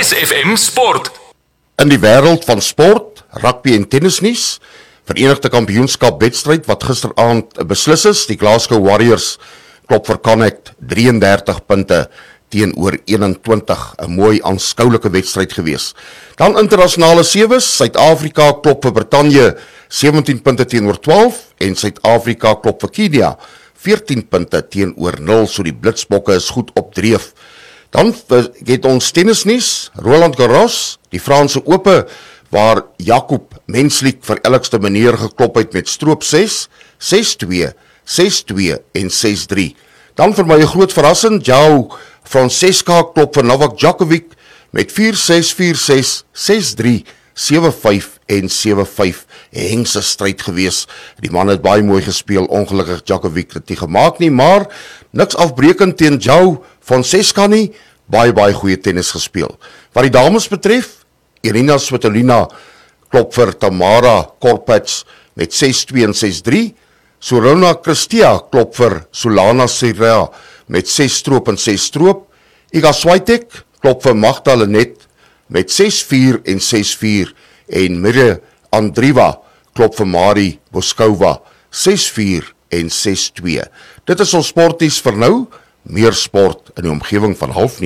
SFM Sport. In die wêreld van sport, rugby en tennisnuus, Verenigde Kampioenskap wedstryd wat gisteraand beslis is, die Glasgow Warriors klop vir Connacht 33 punte teenoor 21, 'n mooi aanskoulike wedstryd gewees. Dan internasionale sewes, Suid-Afrika klop vir Brittanje 17 punte teenoor 12 en Suid-Afrika klop vir Kenia 14 punte teenoor 0, so die Blitsbokke is goed op dreef. Dan het ons tennisnuus, Roland Garros, die Franse Ope, waar Jakob Menslik vir elkste meneer geklop het met stroop 6, 6-2, 6-2 en 6-3. Dan vir my 'n groot verrassing, João Francesca klop vir Novak Djokovic met 4-6, 4-6, 6-3, 7-5 en 7-5. 'n hengse stryd gewees. Die man het baie mooi gespeel, ongelukkig Djokovic het nie gemaak nie, maar niks afbrekend teen João Francesca nie, baie goeie tennis gespeel. Wat die dames betref, Irina Svitolina klop vir Tamara Korpatsch met 6-2 en 6-3, Sorona Cristea klop vir Solana Serra met 6-stroop en 6-stroop, Iga Swiatek klop vir Magda Lenet met 6-4 en 6-4 en Mirja Andreeva klop vir Mari Boskova 6-4 en 6-2. Dit is ons sporties vir nou, meer sport in die omgewing van 8:30.